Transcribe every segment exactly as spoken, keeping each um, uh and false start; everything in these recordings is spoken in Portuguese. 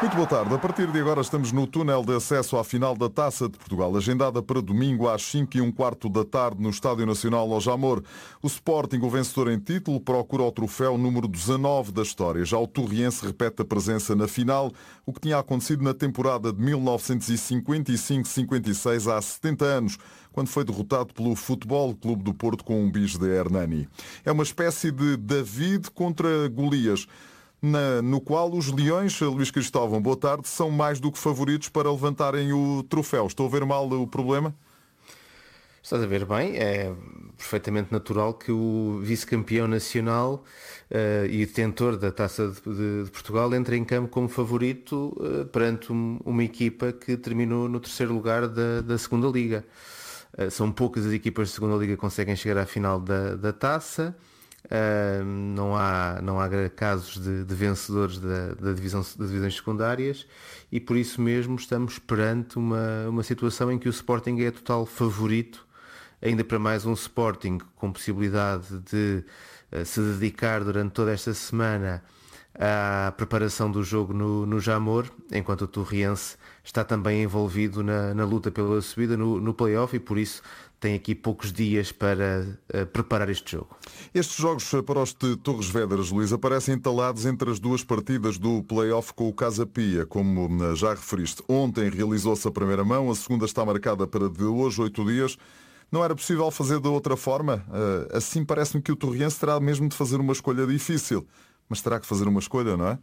Muito boa tarde. A partir de agora estamos no túnel de acesso à final da Taça de Portugal, agendada para domingo às cinco e um quarto da tarde no Estádio Nacional ao Jamor. O Sporting, o vencedor em título, procura o troféu número dezanove da história. Já o Torriense repete a presença na final, o que tinha acontecido na temporada de mil novecentos e cinquenta e cinco cinquenta e seis, há setenta anos, quando foi derrotado pelo Futebol Clube do Porto com um bis de Hernani. É uma espécie de David contra Golias, Na, no qual os Leões, Luís Cristóvão, boa tarde, são mais do que favoritos para levantarem o troféu. Estou a ver mal o problema? Estás a ver bem, é perfeitamente natural que o vice-campeão nacional uh, e detentor da Taça de, de, de Portugal entre em campo como favorito uh, perante um, uma equipa que terminou no terceiro lugar da, da segunda Liga. Uh, são poucas as equipas de segunda Liga que conseguem chegar à final da, da Taça. Uh, não há, não há casos de, de vencedores da, da divisão, das divisões secundárias e por isso mesmo estamos perante uma, uma situação em que o Sporting é total favorito, ainda para mais um Sporting com possibilidade de uh, se dedicar durante toda esta semana à preparação do jogo no, no Jamor, enquanto o Torriense está também envolvido na, na luta pela subida no, no play-off e por isso tem aqui poucos dias para uh, preparar este jogo. Estes jogos para os de Torres Vedras, Luís, aparecem entalados entre as duas partidas do play-off com o Casa Pia, como já referiste. Ontem realizou-se a primeira mão, a segunda está marcada para de hoje, oito dias. Não era possível fazer de outra forma? Uh, assim parece-me que o Torriense terá mesmo de fazer uma escolha difícil. Mas terá que fazer uma escolha, não é?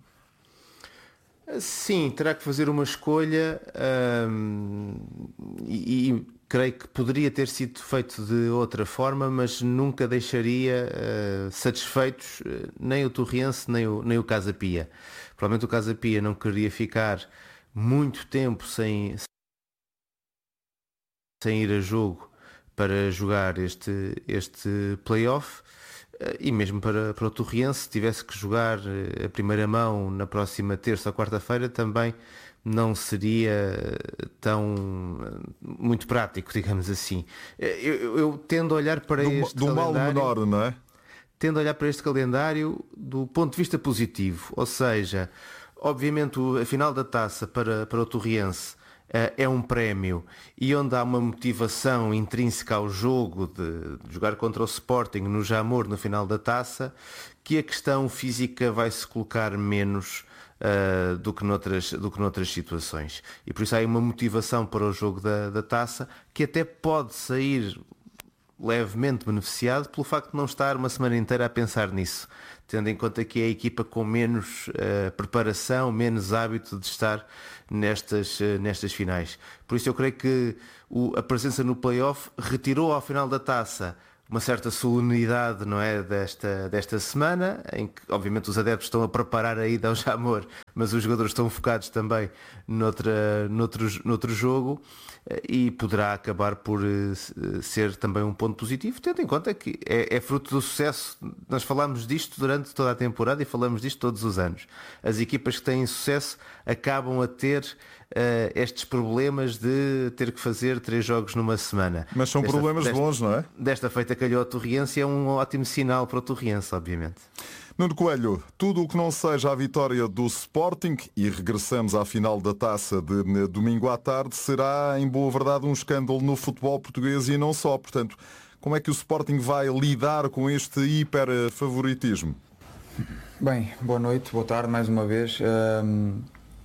Sim, terá que fazer uma escolha hum, e, e creio que poderia ter sido feito de outra forma, mas nunca deixaria uh, satisfeitos uh, nem o Torriense nem o, nem o Casa Pia. Provavelmente o Casa Pia não queria ficar muito tempo sem, sem ir a jogo para jogar este, este play-off. E mesmo para, para o Torriense, se tivesse que jogar a primeira mão na próxima terça ou quarta-feira, também não seria tão muito prático, digamos assim. Eu, eu, eu tendo a olhar para do, este do calendário... mal menor, não é? Tendo a olhar para este calendário do ponto de vista positivo, ou seja, obviamente a final da taça para, para o Torriense é um prémio e onde há uma motivação intrínseca ao jogo de, de jogar contra o Sporting no Jamor no final da taça, que a questão física vai se colocar menos uh, do, que noutras, do que noutras situações. E por isso há uma motivação para o jogo da, da taça que até pode sair levemente beneficiado pelo facto de não estar uma semana inteira a pensar nisso, tendo em conta que é a equipa com menos uh, preparação, menos hábito de estar nestas, uh, nestas finais. Por isso eu creio que o, a presença no play-off retirou ao final da taça uma certa solenidade, não é, desta, desta semana, em que obviamente os adeptos estão a preparar a ida ao Jamor, mas os jogadores estão focados também noutra, noutro, noutro jogo, e poderá acabar por uh, ser também um ponto positivo, tendo em conta que é, é fruto do sucesso. Nós falamos disto durante toda a temporada e falamos disto todos os anos. As equipas que têm sucesso acabam a ter uh, estes problemas de ter que fazer três jogos numa semana. Mas são desta, problemas desta, bons, não é? Desta feita calhou a Torriense, é um ótimo sinal para o Torriense, obviamente. Nuno Coelho, tudo o que não seja a vitória do Sporting, e regressamos à final da taça de domingo à tarde, será em boa verdade um escândalo no futebol português e não só. Portanto, como é que o Sporting vai lidar com este hiper favoritismo? Bem, boa noite, boa tarde mais uma vez. Um,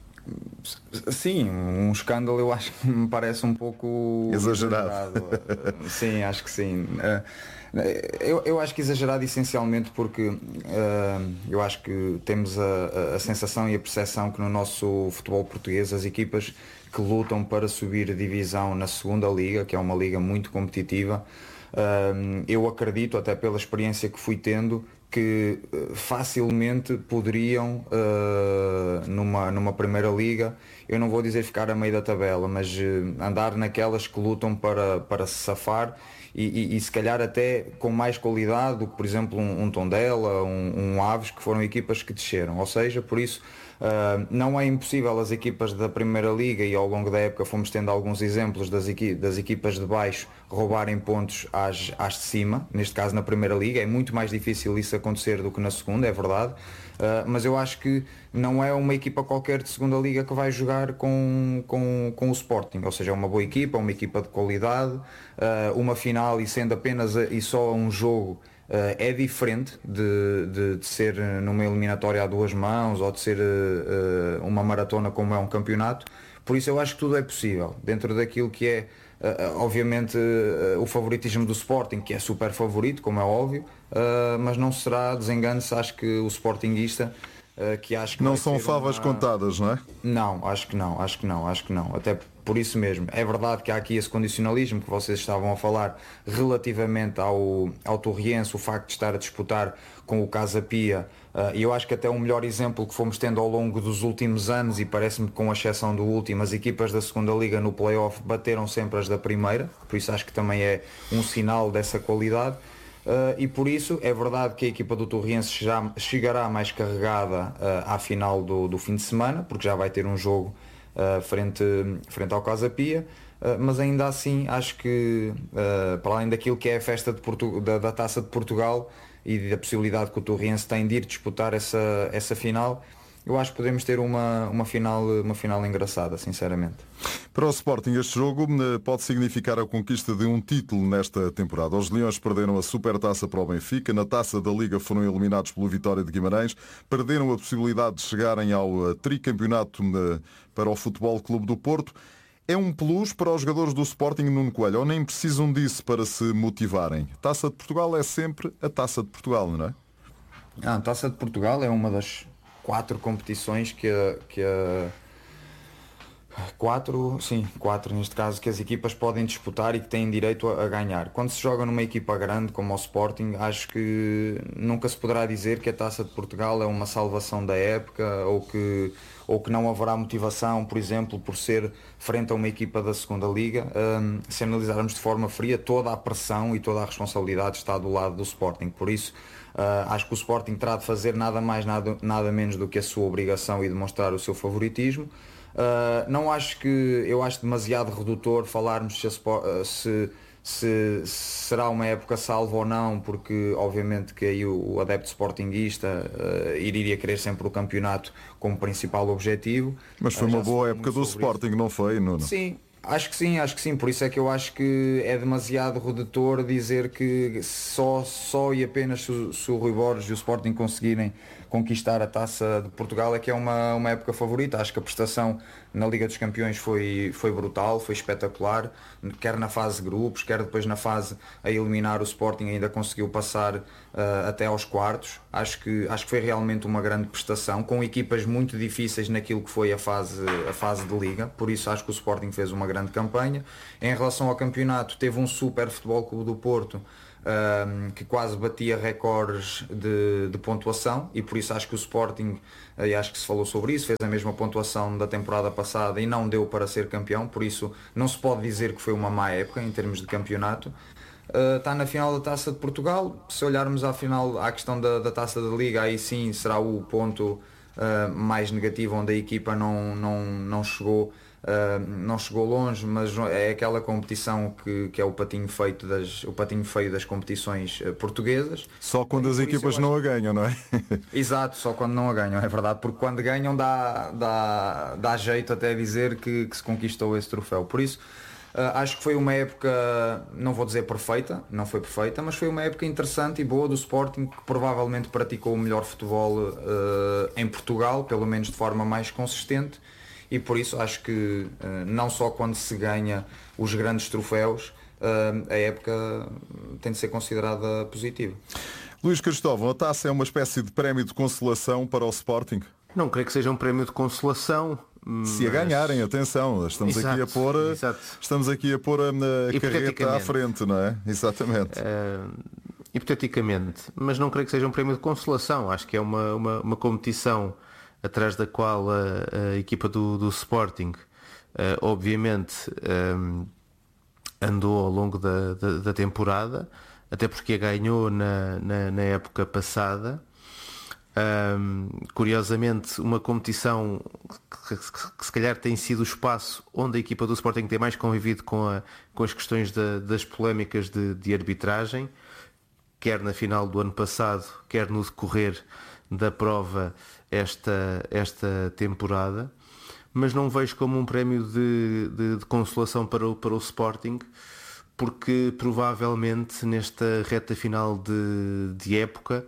sim, um escândalo eu acho que me parece um pouco exagerado. exagerado. Sim, acho que sim. Eu, eu acho que exagerado essencialmente porque uh, eu acho que temos a, a sensação e a percepção que no nosso futebol português as equipas que lutam para subir a divisão na segunda liga, que é uma liga muito competitiva, uh, eu acredito, até pela experiência que fui tendo, que uh, facilmente poderiam uh, numa, numa primeira liga, eu não vou dizer ficar a meio da tabela, mas uh, andar naquelas que lutam para, para se safar. E, e, e se calhar até com mais qualidade do que, por exemplo, um, um Tondela, um, um Aves, que foram equipas que desceram. Ou seja, por isso uh, não é impossível as equipas da Primeira Liga, e ao longo da época fomos tendo alguns exemplos das, equi das equipas de baixo roubarem pontos às, às de cima, neste caso na Primeira Liga. É muito mais difícil isso acontecer do que na segunda, é verdade, uh, mas eu acho que não é uma equipa qualquer de segunda liga que vai jogar com, com, com o Sporting, ou seja, é uma boa equipa, uma equipa de qualidade, uh, uma final e sendo apenas a, e só um jogo uh, é diferente de, de, de ser numa eliminatória a duas mãos ou de ser uh, uma maratona como é um campeonato. Por isso eu acho que tudo é possível, dentro daquilo que é, uh, obviamente, uh, o favoritismo do Sporting, que é super favorito, como é óbvio, uh, mas não será, desengane-se, acho que o Sportingista, uh, que acho que não são favas uma... contadas, não é? Não, acho que não, acho que não, acho que não, até por isso mesmo. É verdade que há aqui esse condicionalismo que vocês estavam a falar relativamente ao, ao Torriense, o facto de estar a disputar com o Casa Pia, e eu acho que até o melhor exemplo que fomos tendo ao longo dos últimos anos, e parece-me que com a exceção do último, as equipas da segunda liga no play-off bateram sempre as da primeira, por isso acho que também é um sinal dessa qualidade. Uh, e por isso é verdade que a equipa do Torriense já chegará mais carregada uh, à final do, do fim de semana, porque já vai ter um jogo uh, frente, frente ao Casa Pia, uh, mas ainda assim acho que uh, para além daquilo que é a festa de Portu- da, da Taça de Portugal e da possibilidade que o Torriense tem de ir disputar essa, essa final, eu acho que podemos ter uma, uma, final, uma final engraçada, sinceramente. Para o Sporting, este jogo pode significar a conquista de um título nesta temporada. Os Leões perderam a Supertaça para o Benfica, na Taça da Liga foram eliminados pelo Vitória de Guimarães, perderam a possibilidade de chegarem ao tricampeonato para o Futebol Clube do Porto. É um plus para os jogadores do Sporting, Nuno Coelho, ou nem precisam disso para se motivarem? A Taça de Portugal é sempre a Taça de Portugal, não é? Ah, a Taça de Portugal é uma das quatro competições que a, que a quatro, sim, quatro neste caso, que as equipas podem disputar e que têm direito a, a ganhar. Quando se joga numa equipa grande como o Sporting, acho que nunca se poderá dizer que a Taça de Portugal é uma salvação da época ou que, ou que não haverá motivação, por exemplo, por ser frente a uma equipa da segunda liga. Um, se analisarmos de forma fria, toda a pressão e toda a responsabilidade está do lado do Sporting, por isso Uh, acho que o Sporting terá de fazer nada mais, nada, nada menos do que a sua obrigação e demonstrar o seu favoritismo. Uh, não acho que, eu acho demasiado redutor falarmos se, a, se, se, se será uma época salva ou não, porque obviamente que aí o, o adepto sportinguista uh, iria querer sempre o campeonato como principal objetivo. Mas foi uh, uma boa época do Sporting, isso. Não foi, Nuno? Sim. Acho que sim, acho que sim, por isso é que eu acho que é demasiado redutor dizer que só, só e apenas se, se o Rui Borges e o Sporting conseguirem conquistar a Taça de Portugal é que é uma, uma época favorita. Acho que a prestação na Liga dos Campeões foi, foi brutal, foi espetacular, quer na fase de grupos, quer depois na fase a eliminar o Sporting ainda conseguiu passar uh, até aos quartos. Acho que, acho que foi realmente uma grande prestação, com equipas muito difíceis naquilo que foi a fase, a fase de Liga, por isso acho que o Sporting fez uma grande campanha. Em relação ao campeonato, teve um super Futebol Clube do Porto, Um, que quase batia recordes de, de pontuação, e por isso acho que o Sporting, e acho que se falou sobre isso, fez a mesma pontuação da temporada passada e não deu para ser campeão, por isso não se pode dizer que foi uma má época em termos de campeonato. Uh, está na final da Taça de Portugal. Se olharmos à final, à questão da, da Taça da Liga, aí sim será o ponto uh, mais negativo, onde a equipa não, não, não chegou Uh, não chegou longe, mas é aquela competição que, que é o patinho, feito das, o patinho feio das competições uh, portuguesas. Só quando e as equipas não acho... a ganham, não é? Exato, só quando não a ganham, é verdade, porque quando ganham dá, dá, dá jeito até dizer que, que se conquistou esse troféu. Por isso, uh, acho que foi uma época, não vou dizer perfeita, não foi perfeita, mas foi uma época interessante e boa do Sporting, que provavelmente praticou o melhor futebol uh, em Portugal, pelo menos de forma mais consistente. E por isso acho que não só quando se ganha os grandes troféus, a época tem de ser considerada positiva. Luís Cristóvão, a taça é uma espécie de prémio de consolação para o Sporting? Não creio que seja um prémio de consolação. Se mas... a ganharem, atenção, estamos exato, aqui a pôr, exato. estamos aqui a pôr a, a carreta à frente, não é? Exatamente. Uh, hipoteticamente, mas não creio que seja um prémio de consolação. Acho que é uma, uma, uma competição atrás da qual a, a equipa do, do Sporting uh, obviamente um, andou ao longo da, da, da temporada, até porque a ganhou na, na, na época passada. Um, curiosamente, uma competição que, que, que se calhar tem sido o espaço onde a equipa do Sporting tem mais convivido com, a, com as questões da, das polémicas de, de arbitragem, quer na final do ano passado, quer no decorrer da prova esta, esta temporada, mas não vejo como um prémio de, de, de consolação para o, para o Sporting, porque provavelmente nesta reta final de, de época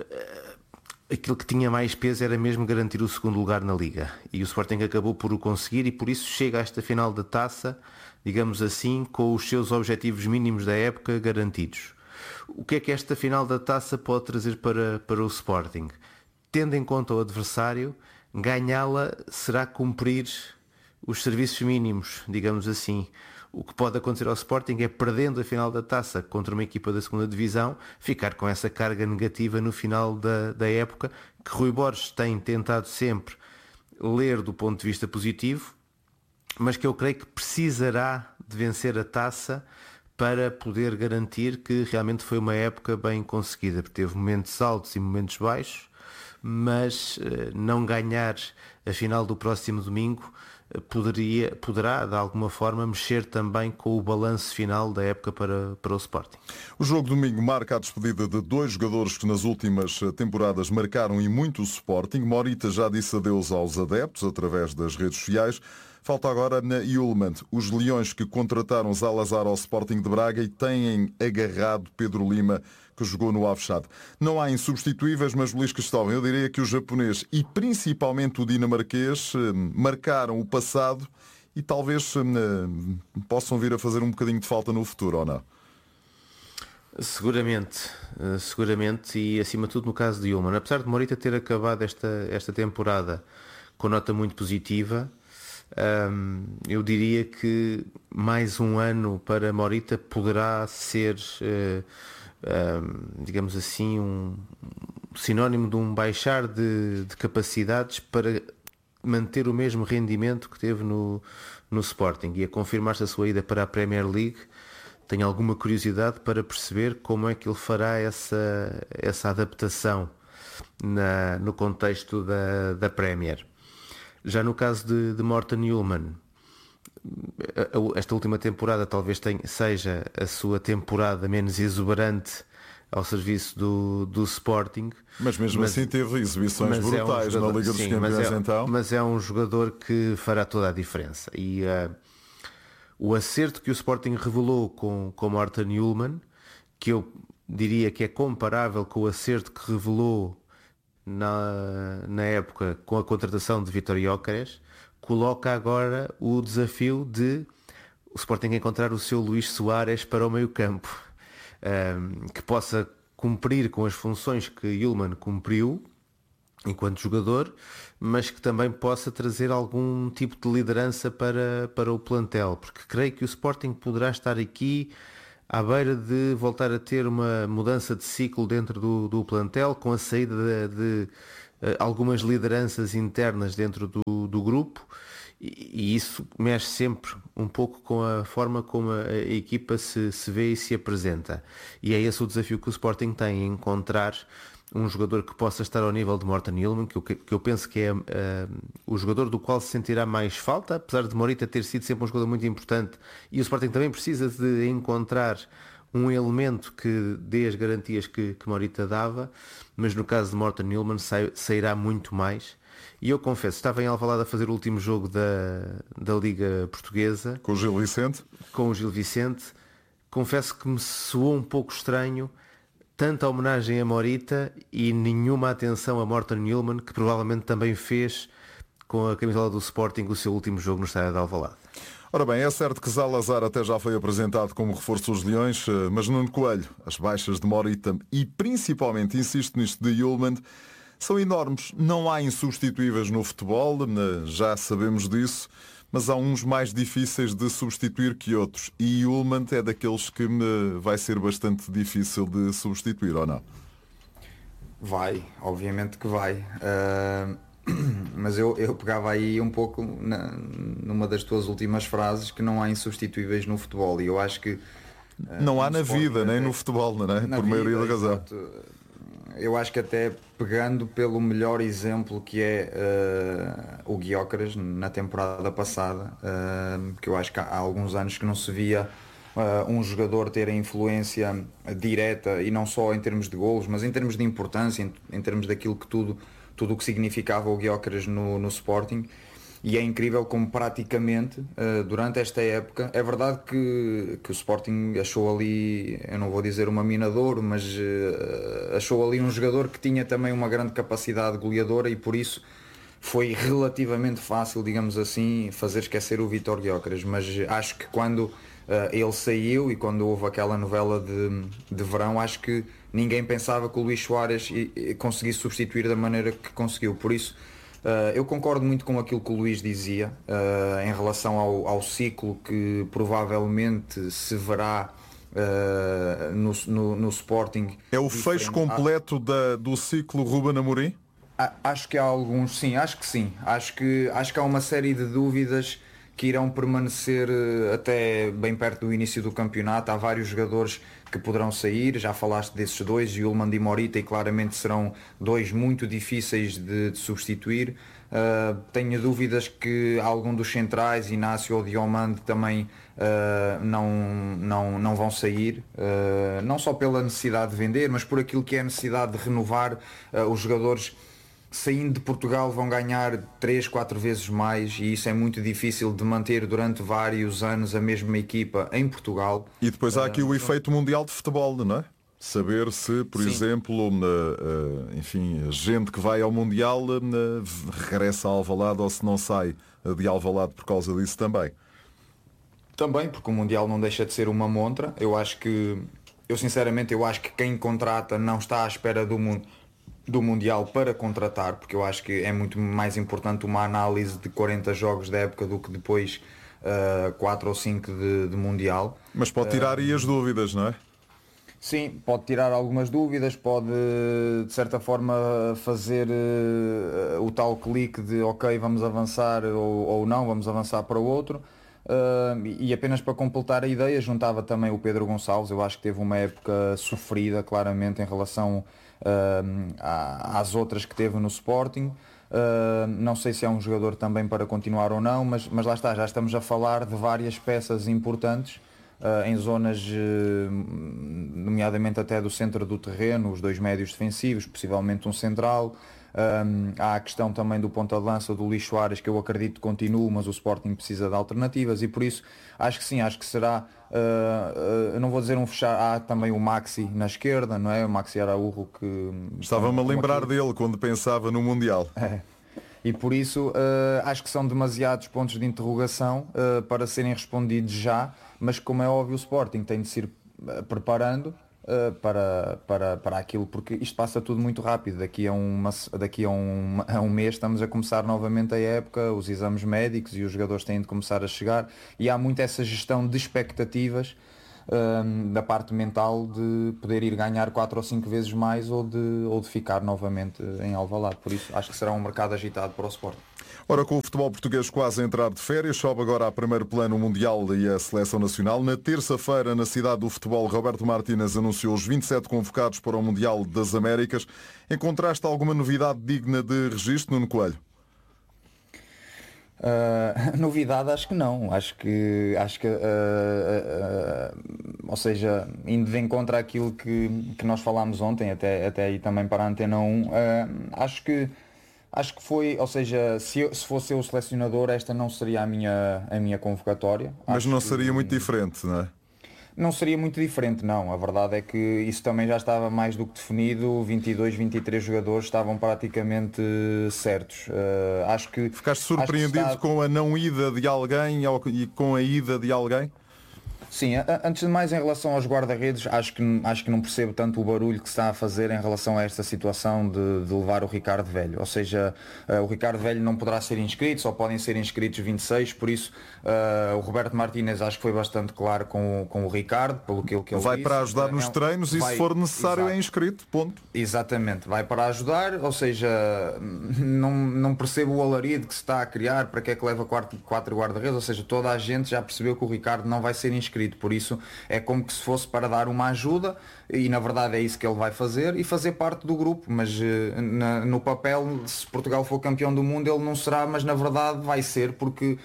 aquilo que tinha mais peso era mesmo garantir o segundo lugar na Liga, e o Sporting acabou por o conseguir, e por isso chega a esta final da Taça, digamos assim, com os seus objetivos mínimos da época garantidos. O que é que esta final da Taça pode trazer para, para o Sporting? Tendo em conta o adversário, ganhá-la será cumprir os serviços mínimos, digamos assim. O que pode acontecer ao Sporting é, perdendo a final da Taça contra uma equipa da segunda Divisão, ficar com essa carga negativa no final da, da época, que Rui Borges tem tentado sempre ler do ponto de vista positivo, mas que eu creio que precisará de vencer a Taça para poder garantir que realmente foi uma época bem conseguida, porque teve momentos altos e momentos baixos, mas não ganhar a final do próximo domingo Poderia, poderá de alguma forma mexer também com o balanço final da época para, para o Sporting. O jogo domingo marca a despedida de dois jogadores que nas últimas temporadas marcaram e muito o Sporting. Morita já disse adeus aos adeptos através das redes sociais. Falta agora na Ullmann. Os leões que contrataram Zalazar ao Sporting de Braga e têm agarrado Pedro Lima, que jogou no Avechado. Não há insubstituíveis, mas Luís Cristóvão, eu diria que o japonês e principalmente o dinamarquês marcaram o passado e talvez possam vir a fazer um bocadinho de falta no futuro, ou não? Seguramente, seguramente, e acima de tudo no caso de Ullmann. Apesar de Morita ter acabado esta, esta temporada com nota muito positiva, Um, eu diria que mais um ano para Morita poderá ser, uh, um, digamos assim, um sinónimo de um baixar de, de capacidades para manter o mesmo rendimento que teve no, no Sporting. E a confirmar-se a sua ida para a Premier League, tenho alguma curiosidade para perceber como é que ele fará essa, essa adaptação na, no contexto da, da Premier. Já no caso de, de Morten Ullmann, esta última temporada talvez tenha, seja a sua temporada menos exuberante ao serviço do, do Sporting. Mas mesmo mas, assim teve exibições brutais é um jogador, na Liga dos sim, Campeões, mas é, então. Mas é um jogador que fará toda a diferença. E uh, o acerto que o Sporting revelou com, com Morten Ullmann, que eu diria que é comparável com o acerto que revelou Na, na época com a contratação de Vítor Gyökeres, coloca agora o desafio de o Sporting encontrar o seu Luís Soares para o meio campo, um, que possa cumprir com as funções que Ullmann cumpriu enquanto jogador, mas que também possa trazer algum tipo de liderança para, para o plantel, porque creio que o Sporting poderá estar aqui à beira de voltar a ter uma mudança de ciclo dentro do, do plantel, com a saída de, de uh, algumas lideranças internas dentro do, do grupo, e, e isso mexe sempre um pouco com a forma como a, a equipa se, se vê e se apresenta. E é esse o desafio que o Sporting tem, encontrar um jogador que possa estar ao nível de Morten Ullmann, que eu, que eu penso que é uh, o jogador do qual se sentirá mais falta, apesar de Morita ter sido sempre um jogador muito importante, e o Sporting também precisa de encontrar um elemento que dê as garantias que, que Morita dava, mas no caso de Morten Ullmann sai, sairá muito mais. E eu confesso, estava em Alvalade a fazer o último jogo da, da Liga Portuguesa com o Gil Vicente, com o Gil Vicente. Confesso que me soou um pouco estranho tanta homenagem a Morita e nenhuma atenção a Morten Ullmann, que provavelmente também fez com a camisola do Sporting o seu último jogo no estádio de Alvalade. Ora bem, é certo que Zalazar até já foi apresentado como reforço dos Leões, mas Nuno Coelho, as baixas de Morita e principalmente, insisto nisto, de Ullmann, são enormes. Não há insubstituíveis no futebol, já sabemos disso, mas há uns mais difíceis de substituir que outros. E Ullmann é daqueles que me vai ser bastante difícil de substituir, ou não? Vai, obviamente que vai. Uh, mas eu, eu pegava aí um pouco na, numa das tuas últimas frases, que não há insubstituíveis no futebol. E eu acho que... Uh, não há na vida, nem no futebol, não é? Por maioria da razão. Exato. Eu acho que até pegando pelo melhor exemplo que é uh, o Gyökeres na temporada passada, uh, que eu acho que há alguns anos que não se via uh, um jogador ter a influência direta, e não só em termos de golos, mas em termos de importância, em, em termos daquilo que tudo, tudo o que significava o Gyökeres no, no Sporting. E é incrível como praticamente uh, durante esta época, é verdade que, que o Sporting achou ali, eu não vou dizer uma mina de ouro, mas uh, achou ali um jogador que tinha também uma grande capacidade goleadora, e por isso foi relativamente fácil, digamos assim, fazer esquecer o Vítor Gyökeres. Mas acho que quando uh, ele saiu e quando houve aquela novela de, de verão, acho que ninguém pensava que o Luís Soares conseguisse substituir da maneira que conseguiu. Por isso Uh, eu concordo muito com aquilo que o Luís dizia uh, em relação ao, ao ciclo que provavelmente se verá uh, no, no, no Sporting. É o fecho completo da, do ciclo Ruben Amorim? Acho que há alguns, sim, acho que sim. Acho que, acho que há uma série de dúvidas que irão permanecer até bem perto do início do campeonato. Há vários jogadores que poderão sair, já falaste desses dois, Yulman e Morita, e claramente serão dois muito difíceis de, de substituir. Uh, tenho dúvidas que algum dos centrais, Inácio ou Diomande, também uh, não, não, não vão sair, uh, não só pela necessidade de vender, mas por aquilo que é a necessidade de renovar. Uh, os jogadores saindo de Portugal vão ganhar três, quatro vezes mais, e isso é muito difícil de manter durante vários anos a mesma equipa em Portugal. E depois há aqui uh, o efeito mundial de futebol, não é? Saber se, por sim. exemplo, uh, uh, enfim, gente que vai ao Mundial uh, regressa a Alvalade, ou se não sai de Alvalade por causa disso também. Também, porque o Mundial não deixa de ser uma montra. Eu acho que, eu sinceramente, eu acho que quem contrata não está à espera do mundo do Mundial para contratar, porque eu acho que é muito mais importante uma análise de quarenta jogos da época do que depois uh, quatro ou cinco de, de Mundial. Mas pode tirar uh, aí as dúvidas, não é? Sim, pode tirar algumas dúvidas, pode de certa forma fazer uh, o tal clique de ok, vamos avançar, ou, ou não, vamos avançar para o outro. Uh, e apenas para completar a ideia, juntava também o Pedro Gonçalves. Eu acho que teve uma época sofrida claramente em relação uh, às outras que teve no Sporting. Uh, não sei se é um jogador também para continuar ou não, mas, mas lá está, já estamos a falar de várias peças importantes uh, em zonas, uh, nomeadamente até do centro do terreno, os dois médios defensivos, possivelmente um central. Um, há a questão também do ponta de lança do Luís Soares, que eu acredito que continue, mas o Sporting precisa de alternativas, e por isso acho que sim, acho que será, uh, uh, não vou dizer um fechar, há também o Maxi na esquerda, não é? O Maxi Araújo, que estava-me a lembrar aquilo dele quando pensava no Mundial. É. E por isso uh, acho que são demasiados pontos de interrogação uh, para serem respondidos já, mas como é óbvio, o Sporting tem de se ir uh, preparando Uh, para, para, para aquilo, porque isto passa tudo muito rápido. Daqui a, uma, daqui a, um, a um mês estamos a começar novamente a época, os exames médicos, e os jogadores têm de começar a chegar, e há muito essa gestão de expectativas um, da parte mental de poder ir ganhar quatro ou cinco vezes mais, ou de, ou de ficar novamente em Alvalade. Por isso acho que será um mercado agitado para o Sporting. Ora, com o futebol português quase a entrar de férias, sobe agora a primeiro plano o Mundial e a Seleção Nacional. Na terça-feira, na cidade do futebol, Roberto Martínez anunciou os vinte e sete convocados para o Mundial das Américas. Encontraste alguma novidade digna de registro, Nuno Coelho? Uh, novidade acho que não, acho que, acho que uh, uh, uh, ou seja, indo de encontro àquilo que, que nós falámos ontem, até, até aí também para a Antena um, uh, acho que Acho que foi, ou seja, se, eu, se fosse eu o selecionador, esta não seria a minha, a minha convocatória. Mas Acho não que, seria muito diferente, não é? Não seria muito diferente, não. A verdade é que isso também já estava mais do que definido. vinte e dois, vinte e três jogadores estavam praticamente certos. Uh, acho que... Ficaste surpreendido está... com a não ida de alguém e com a ida de alguém? Sim, antes de mais, em relação aos guarda-redes, acho que, acho que não percebo tanto o barulho que se está a fazer em relação a esta situação de, de levar o Ricardo Velho. Ou seja, uh, o Ricardo Velho não poderá ser inscrito, só podem ser inscritos vinte e seis, por isso uh, o Roberto Martínez acho que foi bastante claro com, com o Ricardo, pelo que, que ele vai disse. Para ajudar nos treinos e vai, se for necessário exato. É inscrito, ponto. Exatamente, vai para ajudar, ou seja, não, não percebo o alarido que se está a criar, para que é que leva quatro, quatro guarda-redes, ou seja, toda a gente já percebeu que o Ricardo não vai ser inscrito escrito, por isso é como que se fosse para dar uma ajuda, e na verdade é isso que ele vai fazer, e fazer parte do grupo, mas uh, na, no papel, se Portugal for campeão do mundo, ele não será, mas na verdade vai ser, porque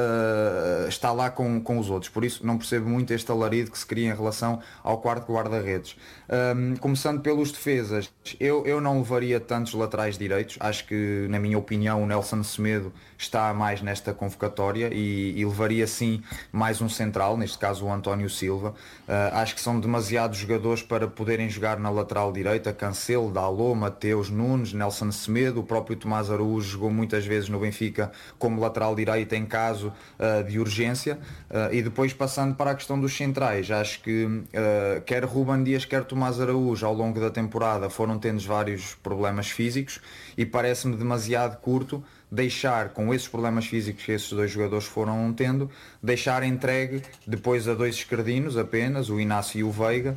uh, está lá com, com os outros, por isso não percebo muito este alarido que se cria em relação ao quarto guarda-redes. Um, começando pelos defesas, eu, eu não levaria tantos laterais direitos, acho que na minha opinião o Nelson Semedo está mais nesta convocatória, e, e levaria sim mais um central, neste caso o António Silva. Uh, acho que são demasiados jogadores para poderem jogar na lateral direita, Cancelo, Dalot, Mateus Nunes, Nelson Semedo, o próprio Tomás Araújo jogou muitas vezes no Benfica como lateral direito em caso uh, de urgência. Uh, e depois passando para a questão dos centrais, acho que uh, quer Ruben Dias, quer Tomás Araújo ao longo da temporada foram tendo vários problemas físicos, e parece-me demasiado curto deixar, com esses problemas físicos que esses dois jogadores foram tendo, deixar entregue depois a dois esquerdinos apenas, o Inácio e o Veiga,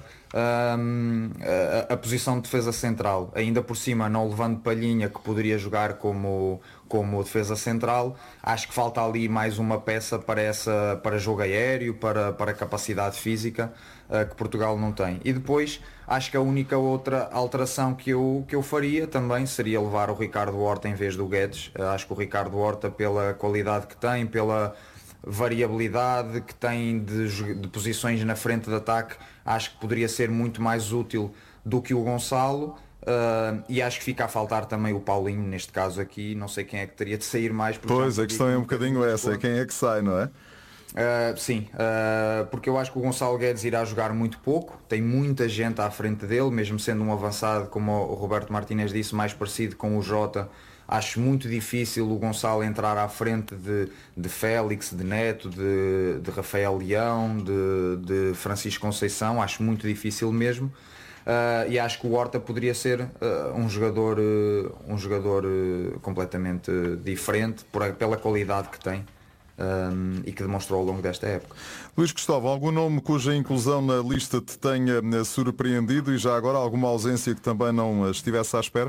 um, a, a posição de defesa central, ainda por cima não levando Palhinha, que poderia jogar como, como defesa central. Acho que falta ali mais uma peça para, essa, para jogo aéreo, para, para capacidade física, uh, que Portugal não tem. E depois acho que a única outra alteração que eu, que eu faria também seria levar o Ricardo Horta em vez do Guedes. Uh, acho que o Ricardo Horta, pela qualidade que tem, pela variabilidade que tem de, de posições na frente de ataque, acho que poderia ser muito mais útil do que o Gonçalo. Uh, e acho que fica a faltar também o Paulinho neste caso aqui, não sei quem é que teria de sair mais. Pois, a questão é um bocadinho essa, é quem é que sai, não é? Uh, sim, uh, porque eu acho que o Gonçalo Guedes irá jogar muito pouco, tem muita gente à frente dele, mesmo sendo um avançado, como o Roberto Martínez disse, mais parecido com o Jota. Acho muito difícil o Gonçalo entrar à frente de, de Félix, de Neto, de, de Rafael Leão, de, de Francisco Conceição, acho muito difícil mesmo. Uh, e acho que o Horta poderia ser uh, um jogador, uh, um jogador uh, completamente diferente por, pela qualidade que tem. Um, e que demonstrou ao longo desta época. Luís Cristóvão, algum nome cuja inclusão na lista te tenha surpreendido, e já agora alguma ausência que também não estivesse à espera?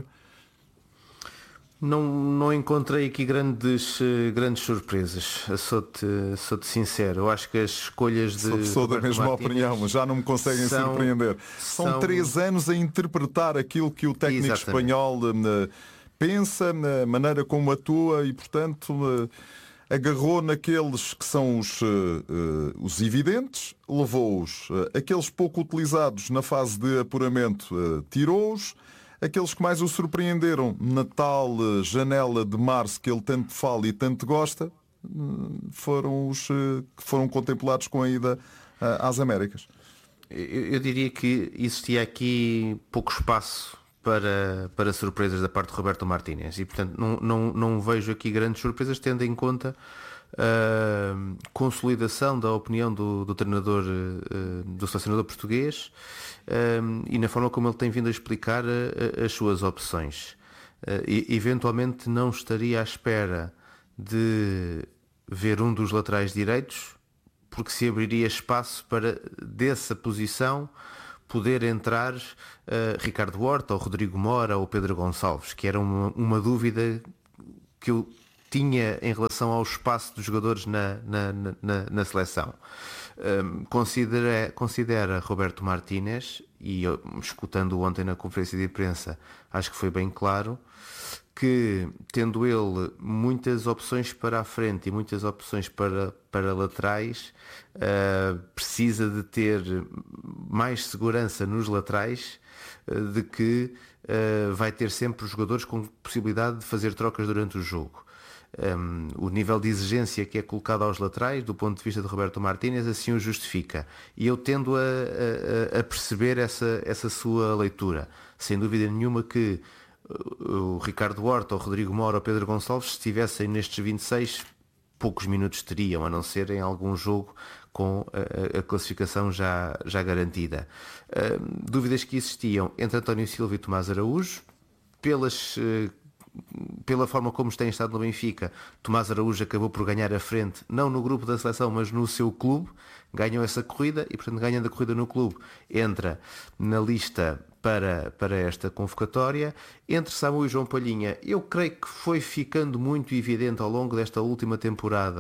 Não, não encontrei aqui grandes, grandes surpresas, sou-te, sou-te sincero. Eu acho que as escolhas de Sou, sou da mesma Martínez opinião, já não me conseguem são, surpreender. São, são três anos a interpretar aquilo que o técnico Exatamente. espanhol uh, pensa, a maneira como atua, e portanto uh, agarrou naqueles que são os, uh, uh, os evidentes, levou-os. Uh, aqueles pouco utilizados na fase de apuramento, uh, tirou-os. Aqueles que mais o surpreenderam na tal uh, janela de março que ele tanto fala e tanto gosta, uh, foram os uh, que foram contemplados com a ida uh, às Américas. Eu, eu diria que existia aqui pouco espaço para, para surpresas da parte de Roberto Martínez, e portanto não, não, não vejo aqui grandes surpresas, tendo em conta a consolidação da opinião do, do treinador, do selecionador português, e na forma como ele tem vindo a explicar as suas opções. E, eventualmente não estaria à espera de ver um dos laterais direitos, porque se abriria espaço para, dessa posição, poder entrar uh, Ricardo Horta, ou Rodrigo Mora, ou Pedro Gonçalves, que era uma, uma dúvida que eu tinha em relação ao espaço dos jogadores na, na, na, na seleção. Um, considera, considera Roberto Martínez, e eu, escutando ontem na conferência de imprensa, acho que foi bem claro, que tendo ele muitas opções para a frente e muitas opções para, para laterais, uh, precisa de ter mais segurança nos laterais, uh, de que uh, vai ter sempre os jogadores com possibilidade de fazer trocas durante o jogo. Um, o nível de exigência que é colocado aos laterais, do ponto de vista de Roberto Martínez, assim o justifica. E eu tendo a, a, a perceber essa, essa sua leitura. Sem dúvida nenhuma que o Ricardo Horta, o Rodrigo Mora ou o Pedro Gonçalves, se estivessem nestes vinte e seis, poucos minutos teriam, a não ser em algum jogo com a, a classificação já, já garantida. Uh, dúvidas que existiam entre António Silva e Tomás Araújo, pelas, uh, pela forma como têm estado no Benfica. Tomás Araújo acabou por ganhar a frente, não no grupo da seleção, mas no seu clube, ganhou essa corrida e, portanto, ganhando a corrida no clube, entra na lista Para, para esta convocatória. Entre Samu e João Palhinha, eu creio que foi ficando muito evidente ao longo desta última temporada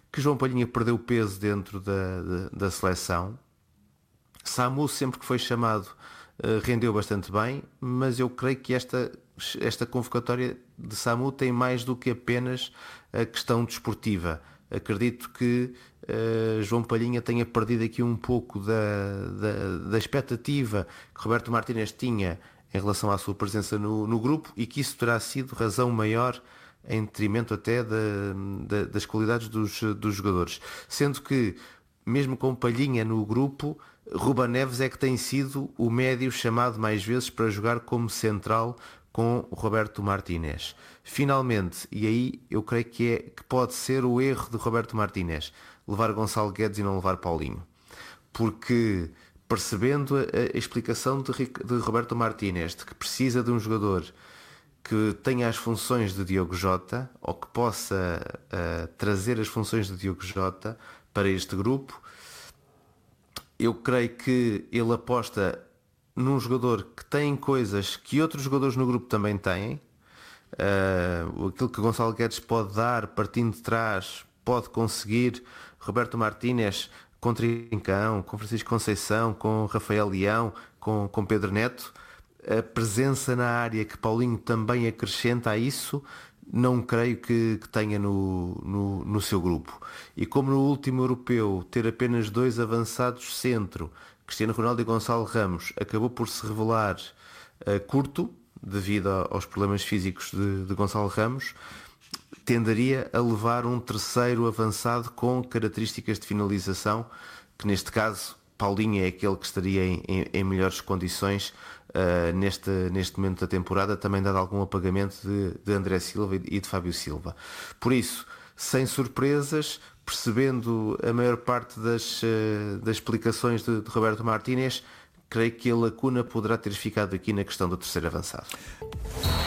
que João Palhinha perdeu peso dentro da, da, da seleção. Samu, sempre que foi chamado, rendeu bastante bem, mas eu creio que esta, esta convocatória de Samu tem mais do que apenas a questão desportiva. Acredito que uh, João Palhinha tenha perdido aqui um pouco da, da, da expectativa que Roberto Martínez tinha em relação à sua presença no, no grupo, e que isso terá sido razão maior em detrimento até da, da, das qualidades dos, dos jogadores. Sendo que, mesmo com Palhinha no grupo, Ruben Neves é que tem sido o médio chamado mais vezes para jogar como central com o Roberto Martínez. Finalmente, e aí eu creio que, é, que pode ser o erro de Roberto Martínez, levar Gonçalo Guedes e não levar Paulinho. Porque, percebendo a, a explicação de, de Roberto Martínez, de que precisa de um jogador que tenha as funções de Diogo Jota, ou que possa uh, trazer as funções de Diogo Jota para este grupo, eu creio que ele aposta num jogador que tem coisas que outros jogadores no grupo também têm. Uh, aquilo que Gonçalo Guedes pode dar partindo de trás, pode conseguir Roberto Martínez com Trincão, com Francisco Conceição, com Rafael Leão, com, com Pedro Neto. A presença na área que Paulinho também acrescenta a isso, não creio que, que tenha no, no, no seu grupo. E como no último europeu ter apenas dois avançados centro, Cristiano Ronaldo e Gonçalo Ramos, acabou por se revelar uh, curto, devido a, aos problemas físicos de, de Gonçalo Ramos, tenderia a levar um terceiro avançado com características de finalização, que neste caso Paulinho é aquele que estaria em, em, em melhores condições uh, neste, neste momento da temporada, também dado algum apagamento de, de André Silva e de Fábio Silva. Por isso, sem surpresas, percebendo a maior parte das, uh, das explicações de, de Roberto Martínez, creio que a lacuna poderá ter ficado aqui na questão do terceiro avançado.